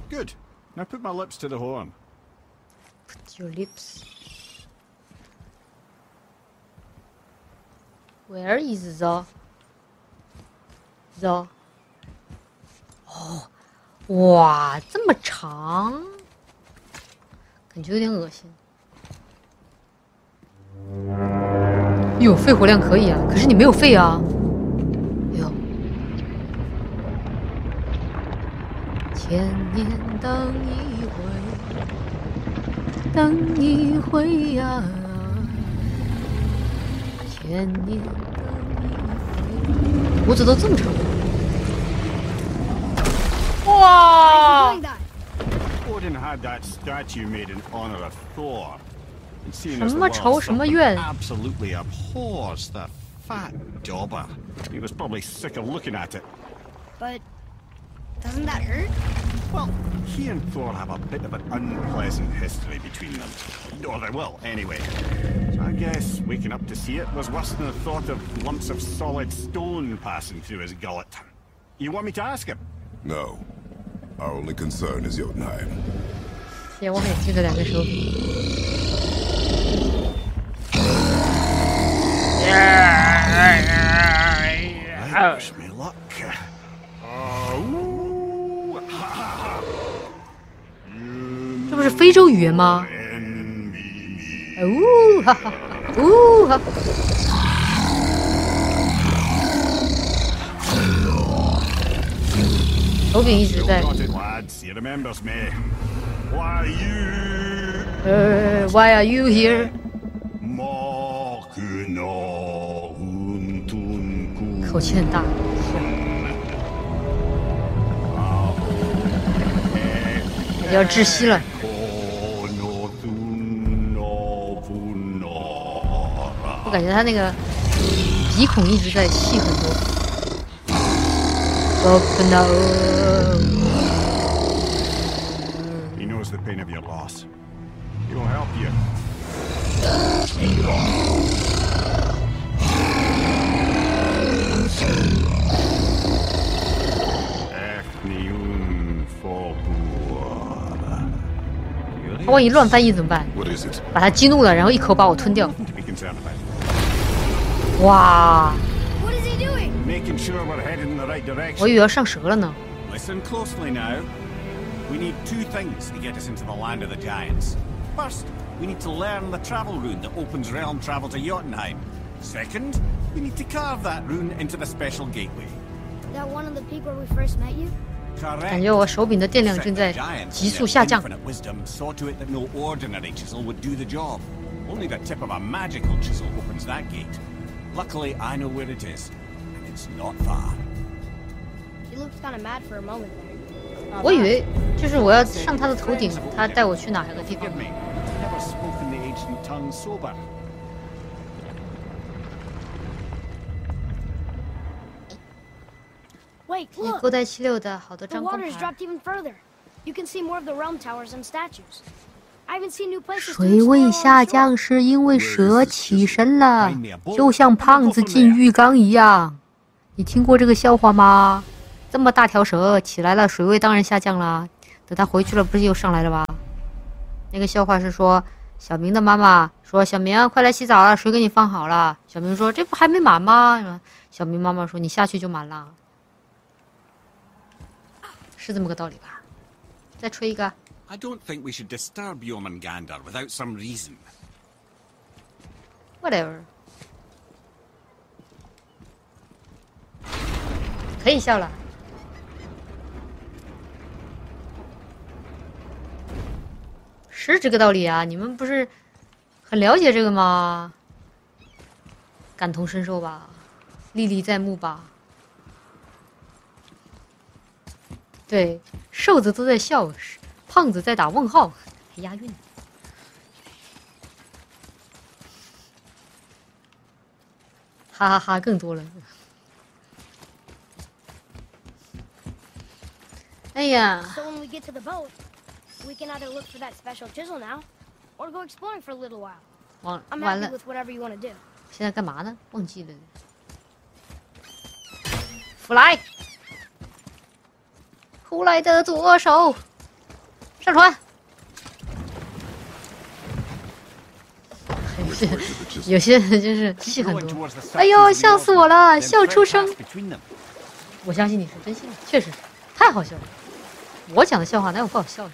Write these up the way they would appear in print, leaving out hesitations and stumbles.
Good. Now put my lips to the horn. Put your lips. Where is the?哦，哇，这么长，感觉有点恶心。哟，肺活量可以啊，可是你没有肺啊。哎呦，千年等一回，等一回呀，千年等一回。胡子都这么长。哇！ Odin had that statue made in honor of Thor. And seeing 什 as the 么仇 world 什么怨？ absolutely abhors the fat dauber. He was probably sick of looking at it. But doesn't that hurt? Well, he and Thor have a bit of an unpleasant history between them. Or they will, anyway. So I guess waking up to see it was worse than the thought of lumps of solid stone passing through his gullet. You want me to ask him? No. Our only concern is Jotunheim. 谢我很近的两个手柄。 Wish me luck. 这不是非洲语言吗？呜哈哈，呜哈。手柄一直在。Why are you here？ 口气很大。感觉要窒息了。我感觉他那个鼻孔一直在气很多。 He knows the pain of your loss. He will help you. Ethnium Forpur. 他万一乱翻译怎么办？ What is it? 把他激怒了，然后一口把我吞掉。 To be concerned about. 哇！ What is he doing? Making sure we're headed in the right 我以 direction. 为要上蛇了呢。 Listen closely now. We need two things to get us into the land of the giants. First, we need to learn the travel rune that opens realm travel to Jotunheim. Second, we need to carve that rune into the special gateway. That one of the peak where we first met you? Correct. 感觉我手柄的电量正在急速下降。 Infinite wisdom saw to it that no ordinary chisel would do the job. Only the tip of a magical chisel opens that gate. Luckily, I know where it is, and it's not far. He looked kind of mad for a moment there. 我以为就是我要上他的头顶，他带我去哪个地方 Forgive？me. I've never spoken the ancient tongue sober. Wait, 你 look! 勾带76的好多 The 张光 water's 盘。 dropped even further. You can see more of the realm towers and statues. I even see new places to 水 explore 位 along 下 the shore. 降是因为蛇起身了，就像胖子进浴缸一样。你听过这个笑话吗？这么大条蛇起来了，水位当然下降了。等他回去了，不是又上来了吗？那个笑话是说，小明的妈妈说：“小明，快来洗澡了，水给你放好了。”小明说：“这不还没满吗？”小明妈妈说：“你下去就满了。”是这么个道理吧？再吹一个。 I don't think we should disturb Jormungandr without some reason. Whatever。可以笑了。是这个道理啊！你们不是很了解这个吗？感同身受吧，历历在目吧。对，瘦子都在笑，胖子在打问号，还押韵。哈哈哈，更多了。哎呀， So when we get to the boat, we can either look for that special chisel now, or go exploring for a little while. 完 I'm 完 happy 了， with whatever you want to do. 现在干嘛呢？忘记了。弗莱，胡来的左手， 上船。有些人就是戏很多。哎呦，笑死我了，笑出声。我相信你是真心的，确实是太好笑了。我讲的笑话哪有不好笑的？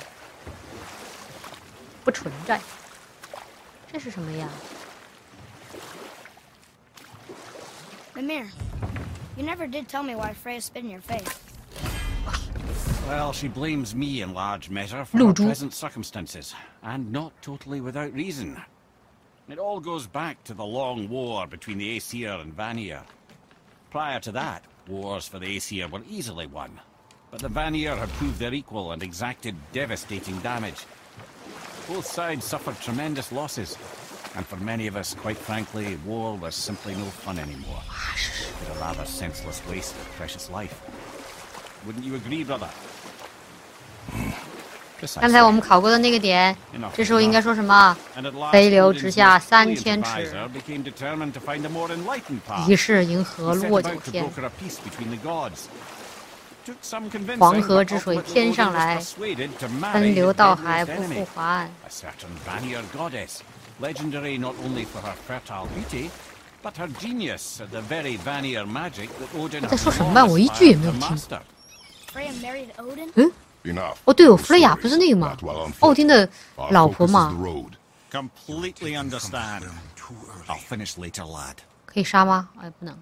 不存在。这是什么呀？ Mimir, you never did tell me why Freya spit in your face. Well, she blames me in large measure for her present circumstances, and not totally without reason. It all goes back to the long war between the Aesir and Vanir. Prior to that, wars for the Aesir were easily won, but the Vanir had proved their equal and exacted devastating damage. Both sides suffered tremendous losses, and for many of us, quite frankly, war was simply no fun anymore. It was a rather senseless waste of precious life. Wouldn't you agree, brother? 刚才我们考过的那个点，这时候应该说什么？飞流直下3000尺，疑是银河落九天。黄河之水天上来，奔流到海不复还。 Legendary not only for her fertile beauty, but her genius at the very Vanir magic that Odin has mastered. Freya married Odin? 嗯？哦，对哦，弗雷亚不是那个吗？奥丁的老婆嘛。 Completely understand. I'll finish later, lad. 可以杀吗？哎，不能。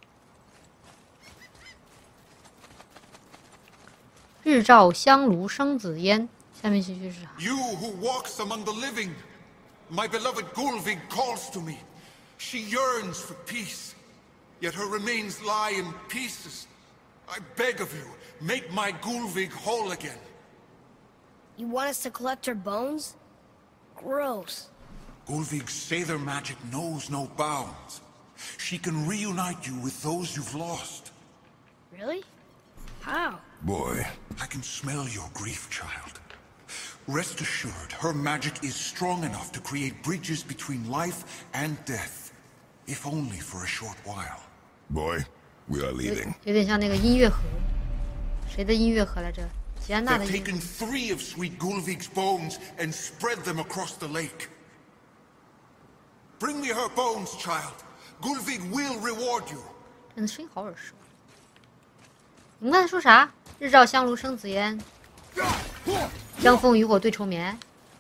日照香炉生紫烟，下面这句是啥 ？You who walks among the living. My beloved Gulvig calls to me. She yearns for peace, yet her remains lie in pieces. I beg of you, make my Gulvig whole again. You want us to collect her bones? Gross. Gulvig's Sather magic knows no bounds. She can reunite you with those you've lost. Really? How? Boy. I can smell your grief, child. Rest assured, her magic is strong enough to create bridges between life and death, if only for a short while. Boy, we are leaving. 有点像那个音乐盒，谁的音乐盒来着？吉安娜的。 They've taken 3 of Sweet Gulvig's bones and spread them across the lake. Bring me her bones, child. Gulvig will reward you. 这声音好耳熟。你们刚才说啥？日照香炉生紫烟。江枫渔火对愁眠。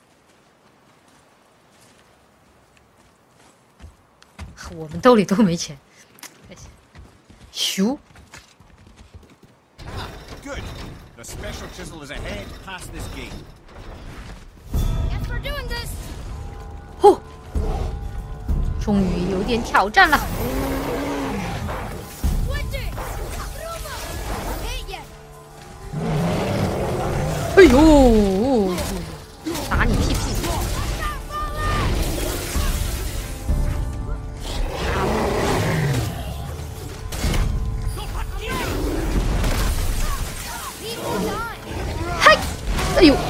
我们兜里都没钱。咻。 Good. The special chisel is ahead past this gate. Yes, we're doing this. 哦，终于有点挑战了。哎呦，打你屁屁！嗨，哎呦！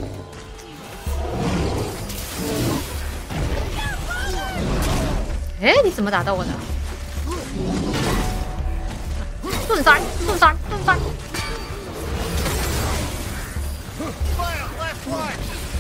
哎，你怎么打到我的？盾三，盾三，盾三！ Fire left, right.